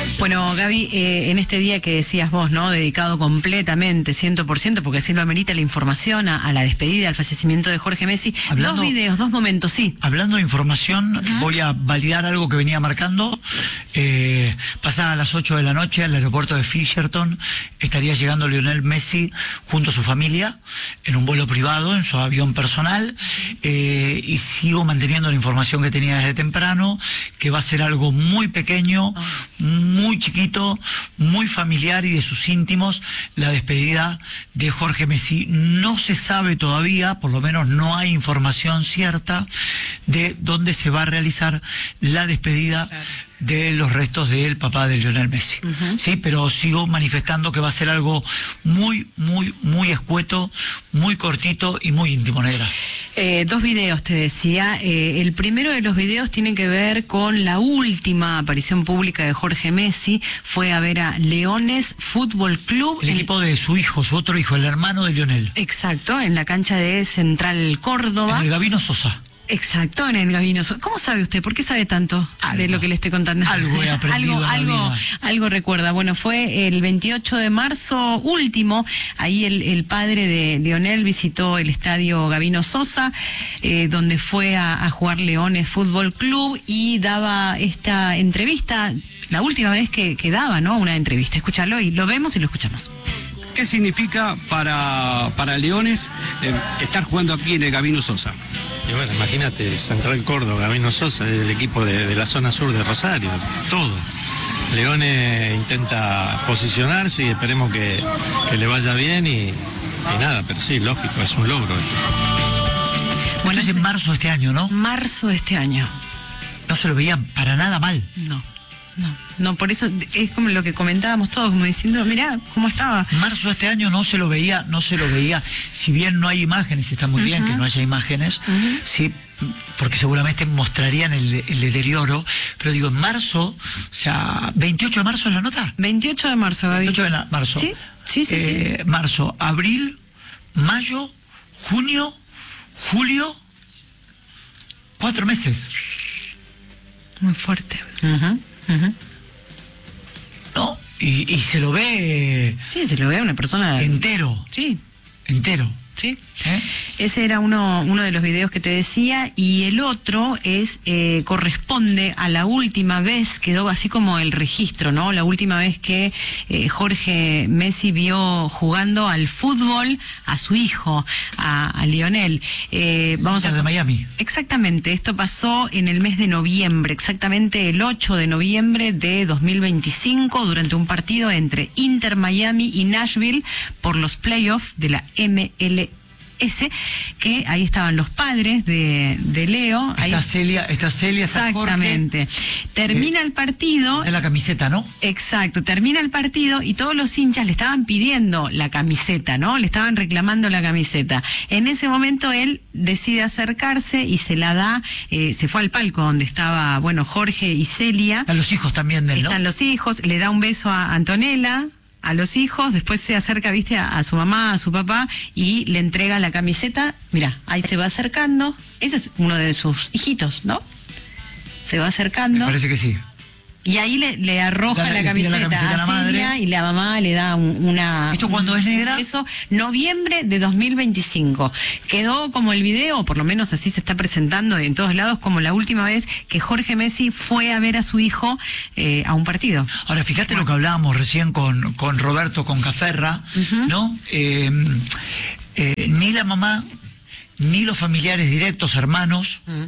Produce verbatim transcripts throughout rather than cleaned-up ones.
Bueno, Gaby, eh, en este día que decías vos, ¿no? Dedicado completamente, cien por ciento, porque así lo amerita la información, a, a la despedida, al fallecimiento de Jorge Messi. Hablando, dos videos, dos momentos, sí. Hablando de información, uh-huh. voy a validar algo que venía marcando. Eh, pasada a las ocho de la noche al aeropuerto de Fisherton estaría llegando Lionel Messi junto a su familia en un vuelo privado, en su avión personal, eh, y sigo manteniendo la información que tenía desde temprano, que va a ser algo muy pequeño, muy chiquito, muy familiar y de sus íntimos, la despedida de Jorge Messi. No se sabe todavía, por lo menos no hay información cierta de dónde se va a realizar la despedida claro. de los restos del papá de Lionel Messi. Uh-huh. Sí, pero sigo manifestando que va a ser algo muy, muy, muy escueto, muy cortito y muy íntimo, Negra. Eh, dos videos, te decía. Eh, el primero de los videos tiene que ver con la última aparición pública de Jorge Messi. Fue a ver a Leones Fútbol Club. El, el equipo de su hijo, su otro hijo, el hermano de Lionel. Exacto, en la cancha de Central Córdoba. En el Gabino Sosa. Exacto, en el Gabino Sosa. ¿Cómo sabe usted? ¿Por qué sabe tanto algo, de lo que le estoy contando? Algo he aprendido algo, en la algo, vida. algo recuerda. Bueno, fue el veintiocho de marzo último. Ahí el, el padre de Lionel visitó el estadio Gabino Sosa, eh, donde fue a, a jugar Leones Fútbol Club y daba esta entrevista, la última vez que, que daba, ¿no? Una entrevista. Escúchalo y lo vemos y lo escuchamos. ¿Qué significa para, para Leones eh, estar jugando aquí en el Gabino Sosa? Y bueno, imagínate, Central Córdoba, Gabino Sosa, el equipo de, de la zona sur de Rosario, todo. Leones intenta posicionarse y esperemos que, que le vaya bien y, y nada, pero sí, lógico, es un logro esto. Bueno, es en marzo de este año, ¿no? Marzo de este año. No se lo veían para nada mal. No. No, no, por eso es como lo que comentábamos todos, como diciendo, mirá cómo estaba. Marzo de este año no se lo veía, no se lo veía, si bien no hay imágenes, está muy uh-huh. bien que no haya imágenes, uh-huh. sí, porque seguramente mostrarían el, el deterioro, pero digo, en marzo, o sea, ¿veintiocho de marzo es la nota? veintiocho de marzo, Gaby. veintiocho de marzo. Sí, sí, sí, eh, sí. Marzo, abril, mayo, junio, julio, cuatro meses. Muy fuerte. Ajá. Uh-huh. Uh-huh. ¿No? Y, y se lo ve... Sí, se lo ve a una persona... Entero. Sí. Entero. Sí. ¿Eh? Ese era uno, uno de los videos que te decía, y el otro es eh, corresponde a la última vez, quedó así como el registro, ¿no? La última vez que eh, Jorge Messi vio jugando al fútbol a su hijo, a, a Lionel. Eh, vamos a de Miami. Exactamente, esto pasó en el mes de noviembre, exactamente el ocho de noviembre de dos mil veinticinco, durante un partido entre Inter Miami y Nashville por los playoffs de la M L S, que ahí estaban los padres de, de Leo. Está ahí... Celia, está Celia, está Jorge. Exactamente. Termina eh, el partido. Es la camiseta, ¿no? Exacto, termina el partido y todos los hinchas le estaban pidiendo la camiseta, ¿no? Le estaban reclamando la camiseta. En ese momento él decide acercarse y se la da, eh, se fue al palco donde estaba, bueno, Jorge y Celia. Están los hijos también de él, ¿no? Están los hijos, le da un beso a Antonella, a los hijos, después se acerca, viste, a, a su mamá, a su papá, y le entrega la camiseta. Mira, ahí se va acercando. Ese es uno de sus hijitos, ¿no? Se va acercando. Me parece que sí. Y ahí le, le arroja Dale, la, le camiseta la camiseta a la Celia, madre. Y la mamá le da un, una... ¿Esto cuándo es, Negra? Eso, noviembre de dos mil veinticinco. Quedó como el video, o por lo menos así se está presentando en todos lados, como la última vez que Jorge Messi fue a ver a su hijo eh, a un partido. Ahora, fíjate bueno. lo que hablábamos recién con, con Roberto, con Caferra, uh-huh. ¿no? Eh, eh, ni la mamá, ni los familiares directos, hermanos... Uh-huh.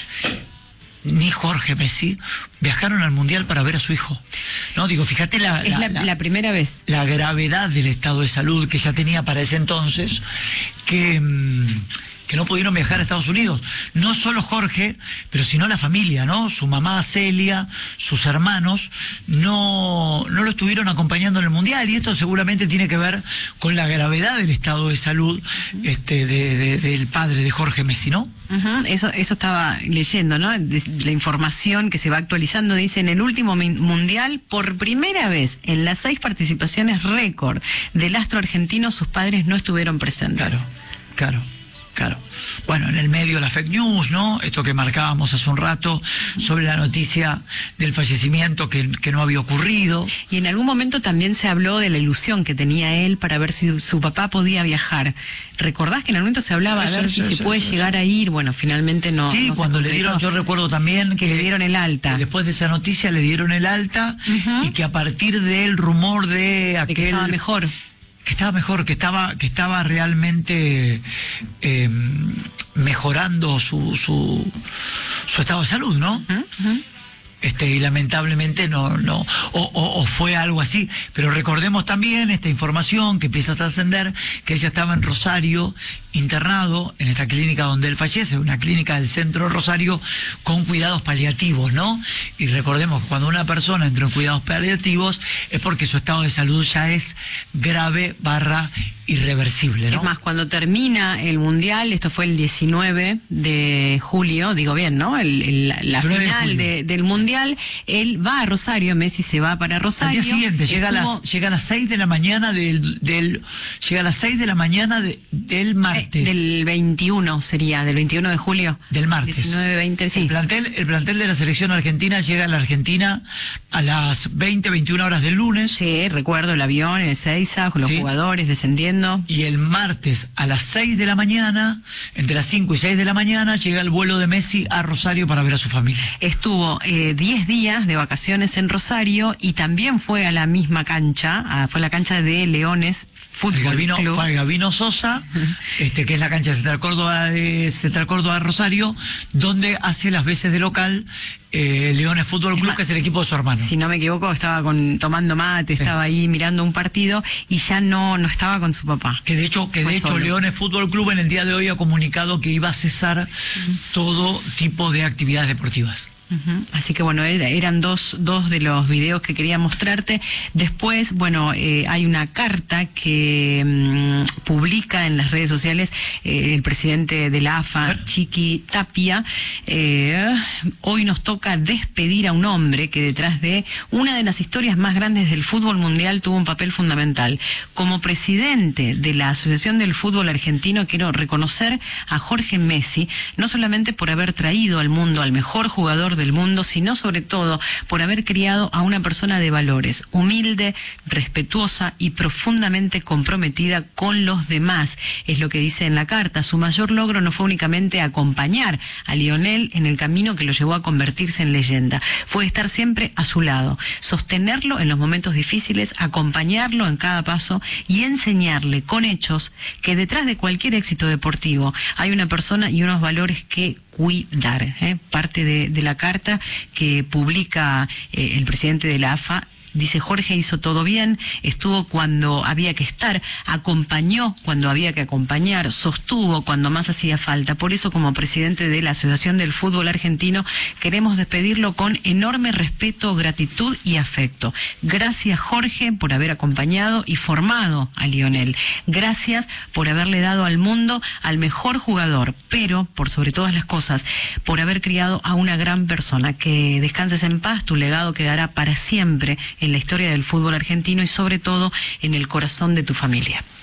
ni Jorge Messi viajaron al Mundial para ver a su hijo. No, digo, fíjate la... Es la, la, la primera vez. La gravedad del estado de salud que ya tenía para ese entonces, que... que no pudieron viajar a Estados Unidos. No solo Jorge, pero sino la familia, ¿no? Su mamá Celia, sus hermanos, no, no lo estuvieron acompañando en el Mundial, y esto seguramente tiene que ver con la gravedad del estado de salud uh-huh. este, de, de, del padre de Jorge Messi, ¿no? Uh-huh. Eso, eso estaba leyendo, ¿no? De, de la información que se va actualizando, dice, en el último Mundial, por primera vez en las seis participaciones récord del astro argentino, sus padres no estuvieron presentes. Claro, claro. Claro. Bueno, en el medio la fake news, ¿no? Esto que marcábamos hace un rato sobre la noticia del fallecimiento que, que no había ocurrido. Y en algún momento también se habló de la ilusión que tenía él para ver si su papá podía viajar. ¿Recordás que en algún momento se hablaba a Sí, ver sí, si sí, se sí, puede sí, llegar a ir? Bueno, finalmente no. Sí, no se cuando le concretó. dieron, yo recuerdo también que, que le dieron el alta. Después de esa noticia le dieron el alta Uh-huh. y que a partir del rumor de aquel... De que estaba mejor. Que estaba mejor, que estaba, que estaba realmente eh, mejorando su, su, su estado de salud, ¿no? Uh-huh. Este, y lamentablemente no, no, o, o, o fue algo así. Pero recordemos también esta información que empieza a trascender, que ella estaba en Rosario, internado en esta clínica donde él fallece, una clínica del centro de Rosario, con cuidados paliativos, ¿no? Y recordemos que cuando una persona entra en cuidados paliativos es porque su estado de salud ya es grave barra irreversible, ¿no? Es más, cuando termina el Mundial, esto fue el diecinueve de julio, digo bien, ¿no? El, el, la final de de, del Mundial, él va a Rosario, Messi se va para Rosario. Al día siguiente, llega, estuvo... a las, llega a las seis de la mañana del, del llega a las seis de la mañana de, del martes. Eh, del veintiuno sería, del veintiuno de julio. Del martes. diecinueve, veinte, sí. El plantel, el plantel de la selección argentina llega a la Argentina a las veinte, veintiuna horas del lunes. Sí, recuerdo el avión, el Ezeiza, con los sí. jugadores descendiendo. Y el martes a las seis de la mañana, entre las cinco y seis de la mañana, llega el vuelo de Messi a Rosario para ver a su familia. Estuvo eh, diez días de vacaciones en Rosario y también fue a la misma cancha, a, fue a la cancha de Leones Fútbol Gabino, Club. Fue a Gabino Sosa, este, que es la cancha de Central Córdoba de Central Córdoba Rosario, donde hace las veces de local eh, Leones Fútbol Club, que es el equipo de su hermano. Si no me equivoco, estaba con, tomando mate, sí. estaba ahí mirando un partido y ya no, no estaba con su papá. Que de hecho, que Fue de hecho solo. Leones Fútbol Club en el día de hoy ha comunicado que iba a cesar uh-huh. todo tipo de actividades deportivas. Uh-huh. Así que bueno, era, eran dos, dos de los videos que quería mostrarte. Después, bueno, eh, hay una carta que mmm, publica en las redes sociales eh, el presidente de la A F A, Chiqui Tapia. Eh, hoy nos toca despedir a un hombre que detrás de una de las historias más grandes del fútbol mundial tuvo un papel fundamental. Como presidente de la Asociación del Fútbol Argentino, quiero reconocer a Jorge Messi, no solamente por haber traído al mundo al mejor jugador del mundo, sino sobre todo por haber criado a una persona de valores, humilde, respetuosa y profundamente comprometida con los demás. Es lo que dice en la carta. Su mayor logro no fue únicamente acompañar a Lionel en el camino que lo llevó a convertirse en leyenda, fue estar siempre a su lado, sostenerlo en los momentos difíciles, acompañarlo en cada paso y enseñarle con hechos que detrás de cualquier éxito deportivo hay una persona y unos valores que cuidar. ¿eh? Parte de, de la carta que publica eh, el presidente de la A F A. Dice: Jorge hizo todo bien, estuvo cuando había que estar, acompañó cuando había que acompañar, sostuvo cuando más hacía falta. Por eso, como presidente de la Asociación del Fútbol Argentino, queremos despedirlo con enorme respeto, gratitud y afecto. Gracias, Jorge, por haber acompañado y formado a Lionel. Gracias por haberle dado al mundo al mejor jugador, pero, por sobre todas las cosas, por haber criado a una gran persona. Que descanses en paz, tu legado quedará para siempre en la historia del fútbol argentino y sobre todo en el corazón de tu familia.